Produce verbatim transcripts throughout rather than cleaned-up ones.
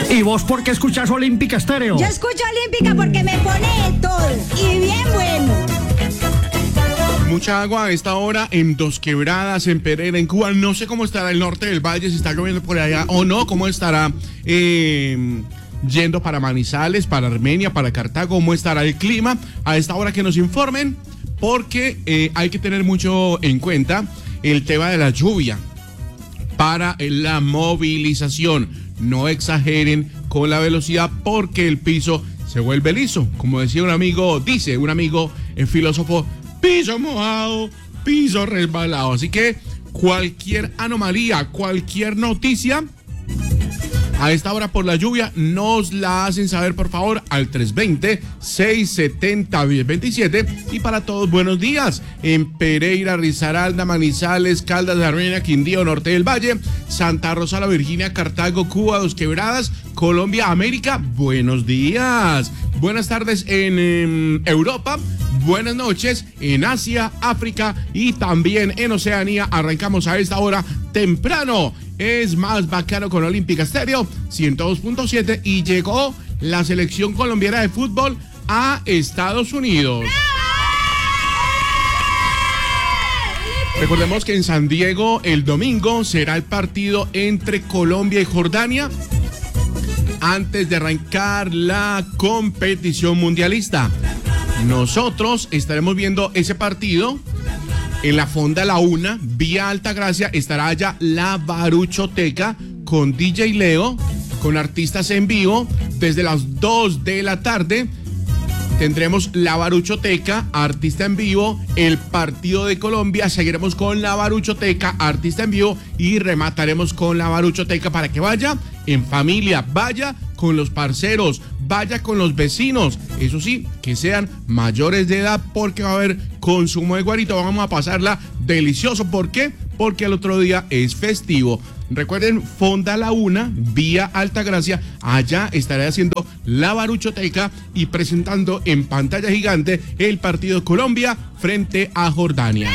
¿Y vos por qué escuchás Olímpica Estéreo? Yo escucho Olímpica porque me pone todo y bien bueno. Mucha agua a esta hora en Dos Quebradas, en Pereira, en Cuba. No sé cómo estará el norte del valle, si está lloviendo por allá o no. Cómo estará eh, yendo para Manizales, para Armenia, para Cartago. Cómo estará el clima a esta hora, que nos informen, porque eh, hay que tener mucho en cuenta el tema de la lluvia para la movilización. No exageren con la velocidad porque el piso se vuelve liso. Como decía un amigo, dice un amigo, el filósofo, piso mojado, piso resbalado. Así que cualquier anomalía, cualquier noticia a esta hora por la lluvia, nos la hacen saber, por favor, al tres dos cero, seis siete cero, uno cero dos siete. Y para todos, buenos días en Pereira, Risaralda, Manizales, Caldas de Armenia, Quindío, Norte del Valle, Santa Rosa, La Virginia, Cartago, Cuba, Dos Quebradas, Colombia, América. Buenos días. Buenas tardes en, en Europa. Buenas noches en Asia, África y también en Oceanía. Arrancamos a esta hora temprano. Es más bacano con Olímpica Estéreo ciento dos punto siete y llegó la selección colombiana de fútbol a Estados Unidos. Recordemos que en San Diego el domingo será el partido entre Colombia y Jordania antes de arrancar la competición mundialista. Nosotros estaremos viendo ese partido en la Fonda La Una, vía Altagracia. Estará allá la Baruchoteca con D J Leo, con artistas en vivo. Desde las dos de la tarde tendremos la Baruchoteca, artista en vivo, el partido de Colombia. Seguiremos con la Baruchoteca, artista en vivo, y remataremos con la Baruchoteca para que vaya en familia, vaya con los parceros, vaya con los vecinos. Eso sí, que sean mayores de edad, porque va a haber consumo de guarito. Vamos a pasarla delicioso. ¿Por qué? Porque el otro día es festivo. Recuerden, Fonda La Una, vía Altagracia. Allá estaré haciendo la Baruchoteca y presentando en pantalla gigante el partido Colombia frente a Jordania.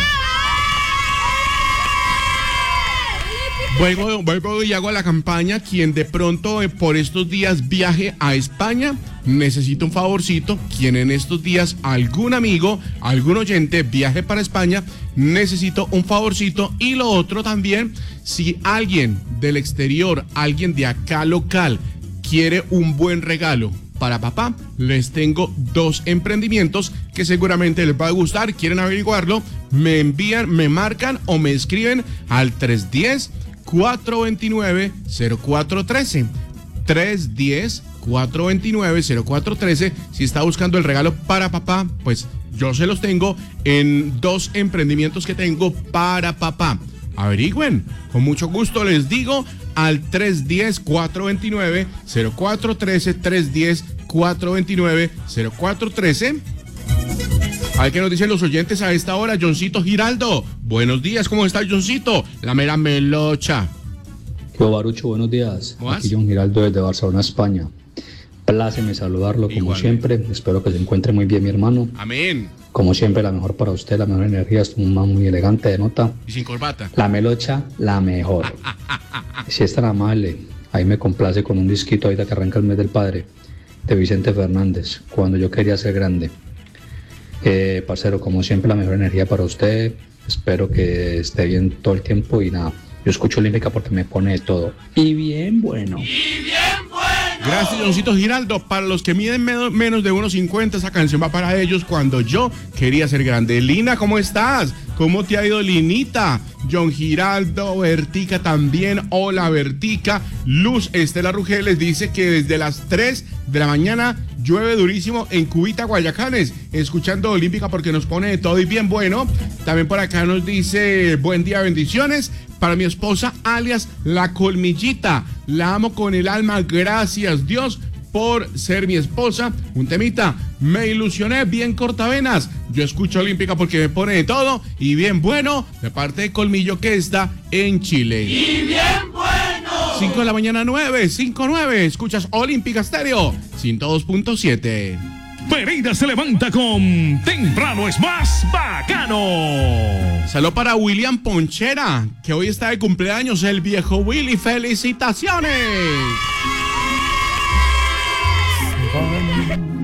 Vuelvo, vuelvo y hago la campaña. Quien de pronto eh, por estos días viaje a España, necesito un favorcito. Quien en estos días, algún amigo, algún oyente viaje para España, necesito un favorcito. Y lo otro también, si alguien del exterior, alguien de acá local, quiere un buen regalo para papá, les tengo dos emprendimientos que seguramente les va a gustar. Quieren averiguarlo, me envían, me marcan o me escriben al tres uno cero, cuatro dos nueve, cero cuatro uno tres. tres uno cero, cuatro dos nueve, cero cuatro uno tres. Si está buscando el regalo para papá, pues yo se los tengo en dos emprendimientos que tengo para papá. Averigüen, con mucho gusto les digo al tres uno cero, cuatro dos nueve, cero cuatro uno tres, tres uno cero, cuatro dos nueve, cero cuatro uno tres. A ver qué nos dicen los oyentes a esta hora. Johncito Giraldo, buenos días, ¿cómo está Johncito? La mera melocha. Yo, Barucho, buenos días. Aquí John Giraldo desde Barcelona, España. Pláceme saludarlo como Igual. siempre. Espero que se encuentre muy bien, mi hermano. Amén. Como siempre, la mejor para usted, la mejor energía. Es un man muy elegante de nota. Y sin corbata. La melocha, la mejor. Si es tan amable, ahí me complace con un disquito ahorita que arranca el mes del padre, de Vicente Fernández, Cuando yo quería ser grande. Eh, parcero, como siempre, la mejor energía para usted. Espero que esté bien todo el tiempo y nada. Yo escucho Olímpica porque me pone de todo. Y bien bueno. Y bien bueno. Gracias, Johncito Giraldo. Para los que miden menos, menos de uno cincuenta, esa canción va para ellos. Cuando yo quería ser grande. Lina, ¿cómo estás? ¿Cómo te ha ido, Linita? John Giraldo, Vertica también. Hola, Vertica. Luz Estela Rugeles dice que desde las tres de la mañana llueve durísimo en Cubita, Guayacanes, escuchando Olímpica porque nos pone de todo y bien bueno. También por acá nos dice, buen día, bendiciones para mi esposa, alias La Colmillita. La amo con el alma, gracias Dios por ser mi esposa. Un temita, me ilusioné, bien cortavenas. Yo escucho Olímpica porque me pone de todo y bien bueno, de parte de Colmillo que está en Chile. Y bien bueno. cinco de la mañana, nueve, cinco nueve. Escuchas Olímpica Estéreo ciento dos punto siete. Pereira se levanta con Temprano es más bacano. Saludo para William Ponchera, que hoy está de cumpleaños, el viejo Willy. ¡Felicitaciones! afán.